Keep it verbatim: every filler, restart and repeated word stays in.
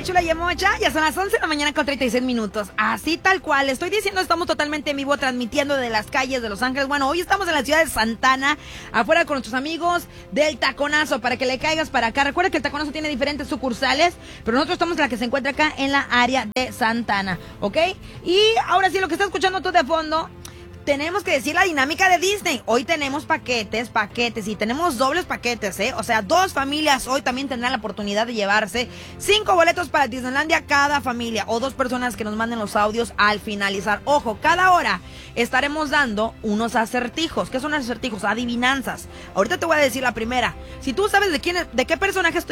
tarde, chula y mocha. Ya son las once de la mañana con treinta y seis minutos. Así tal cual. Estoy diciendo, estamos totalmente en vivo transmitiendo de las calles de Los Ángeles. Bueno, hoy estamos en la ciudad de Santana, afuera con nuestros amigos del Taconazo, para que le caigas para acá. Recuerda que el Taconazo tiene diferentes sucursales, pero nosotros estamos en la que se encuentra acá en la área de Santana, ¿ok? Y ahora sí, lo que está escuchando tú de fondo, tenemos que decir la dinámica de Disney. Hoy tenemos paquetes, paquetes y tenemos dobles paquetes, ¿eh? O sea, dos familias hoy también tendrán la oportunidad de llevarse cinco boletos para Disneylandia cada familia, o dos personas que nos manden los audios al finalizar. Ojo, cada hora estaremos dando unos acertijos. ¿Qué son acertijos? Adivinanzas. Ahorita te voy a decir la primera. Si tú sabes de quién, de qué personaje estoy